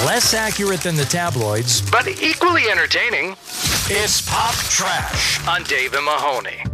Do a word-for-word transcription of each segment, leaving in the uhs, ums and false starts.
Less accurate than the tabloids, but equally entertaining. It's Pop Trash on Dave and Mahoney.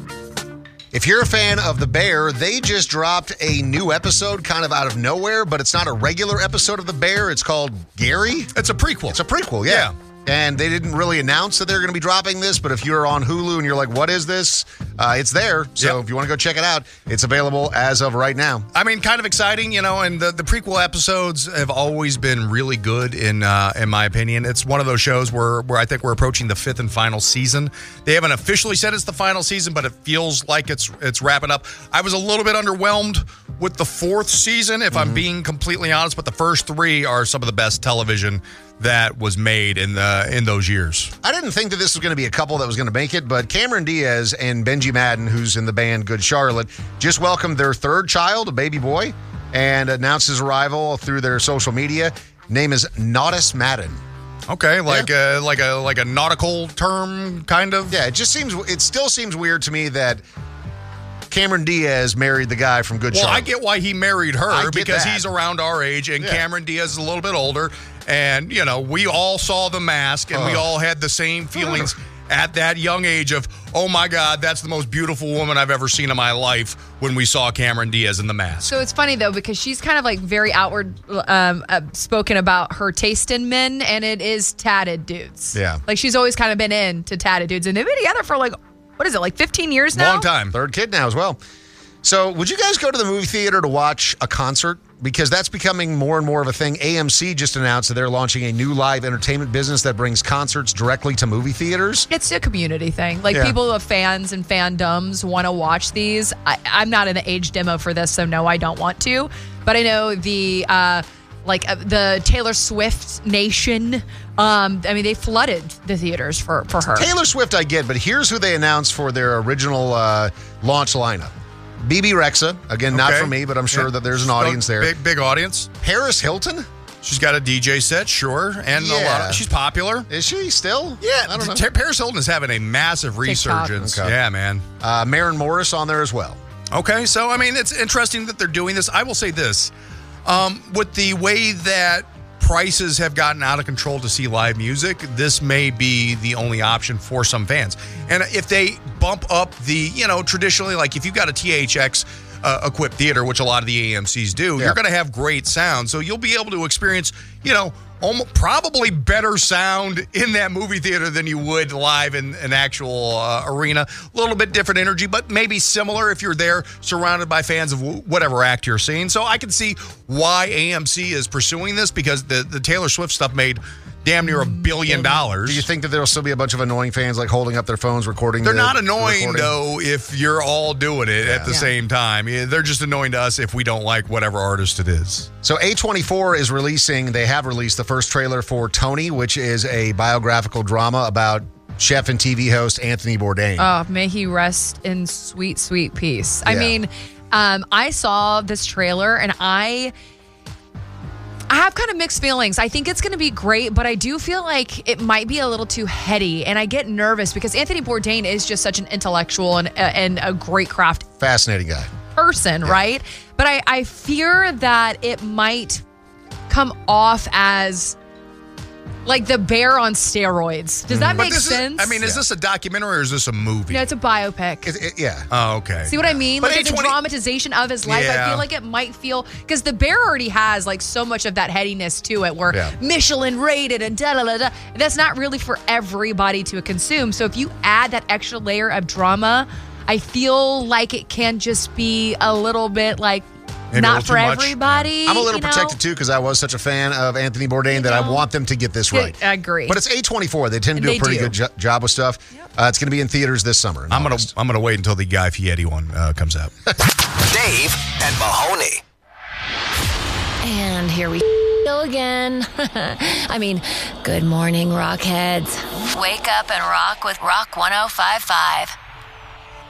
If you're a fan of The Bear, they just dropped a new episode kind of out of nowhere, but it's not a regular episode of The Bear. It's called Gary. It's a prequel. It's a prequel, yeah. Yeah. And they didn't really announce that they're going to be dropping this, but if you're on Hulu and you're like, what is this? Uh, it's there. So Yep. if you want to go check it out, it's available as of right now. I mean, kind of exciting, you know, and the, the prequel episodes have always been really good in uh, in my opinion. It's one of those shows where, where I think we're approaching the fifth and final season. They haven't officially said it's the final season, but it feels like it's it's wrapping up. I was a little bit underwhelmed with the fourth season, if mm-hmm. I'm being completely honest, but the first three are some of the best television that was made in the in those years. I didn't think that this was going to be a couple that was going to make it, but Cameron Diaz and Benji Madden, who's in the band Good Charlotte, just welcomed their third child, a baby boy, and announced his arrival through their social media. Name is Naudus Madden. Okay, like yeah. a like a like a nautical term, kind of. Yeah, it just seems it still seems weird to me that Cameron Diaz married the guy from Good well, Charlotte. I get why he married her because that. he's around our age, and yeah. Cameron Diaz is a little bit older. And, you know, we all saw The Mask, and oh. we all had the same feelings at that young age of, oh, my God, that's the most beautiful woman I've ever seen in my life when we saw Cameron Diaz in The Mask. So it's funny, though, because she's kind of like very outward um, uh, spoken about her taste in men, and it is tatted dudes. Yeah. Like, she's always kind of been into tatted dudes, and they've been together for like, what is it, like fifteen years now? Long time. Third kid now as well. So would you guys go to the movie theater to watch a concert? Because that's becoming more and more of a thing. A M C just announced that they're launching a new live entertainment business that brings concerts directly to movie theaters. It's a community thing. Like, yeah. people who have fans and fandoms want to watch these. I, I'm not in the age demo for this, so no, I don't want to. But I know the... Uh, Like uh, the Taylor Swift nation, um, I mean, they flooded the theaters for, for her. Taylor Swift, I get, but here's who they announced for their original uh, launch lineup. B B Rexha, again, not Okay. for me, but I'm sure Yeah. that there's an audience there. Big, big audience. Paris Hilton? She's got a D J set, sure, and a Yeah. lot of, she's popular. Is she still? Yeah, I don't know. T- Paris Hilton is having a massive resurgence. Okay. Yeah, man. Uh, Maren Morris on there as well. Okay, so, I mean, it's interesting that they're doing this. I will say this. Um, with the way that prices have gotten out of control to see live music, this may be the only option for some fans. And if they bump up the, you know, traditionally, like if you've got a T H X uh, equipped theater, which a lot of the A M Cs do, yeah. you're going to have great sound. So you'll be able to experience, you know, almost, probably better sound in that movie theater than you would live in an actual uh, arena. A little bit different energy, but maybe similar if you're there surrounded by fans of w- whatever act you're seeing. So I can see why A M C is pursuing this, because the, the Taylor Swift stuff made damn near a billion dollars. Do you think that there'll still be a bunch of annoying fans like holding up their phones, recording? They're the, not annoying, recording? though, if you're all doing it Yeah. at the Yeah. same time. Yeah, they're just annoying to us if we don't like whatever artist it is. So A twenty-four is releasing, they have released the first trailer for Tony, which is a biographical drama about chef and T V host Anthony Bourdain. Oh, may he rest in sweet, sweet peace. I Yeah. mean, um, I saw this trailer and I... I have kind of mixed feelings. I think it's going to be great, but I do feel like it might be a little too heady, and I get nervous because Anthony Bourdain is just such an intellectual and, and a great craft Fascinating guy. person, right? But I, I fear that it might come off as like The Bear on steroids. Does that But make this sense? Is, I mean, is this a documentary or is this a movie? No, it's a biopic. It- it- yeah. Oh, okay. See what I mean? But Like, it's a A twenty dramatization of his life. I Yeah. feel like it might feel, because The Bear already has like so much of that headiness to it, where Yeah. Michelin rated and da da da da. That's not really for everybody to consume. So if you add that extra layer of drama, I feel like it can just be a little bit like Maybe a not little for too much. everybody. I'm a little you know? protected too because I was such a fan of Anthony Bourdain that I know? want them to get this right. I agree. But it's A twenty-four. They tend to do They a pretty do. good jo- job with stuff. Uh, it's going to be in theaters this summer. in I'm gonna August. I'm gonna wait until the Guy Fieri one uh, comes out. Dave and Mahoney. And here we go again. I mean, good morning, Rockheads. Wake up and rock with Rock one oh five point five.